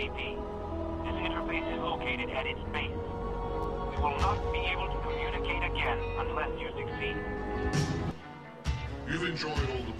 SCP. This interface is located at its base. We will not be able to communicate again unless you succeed. You've enjoyed all the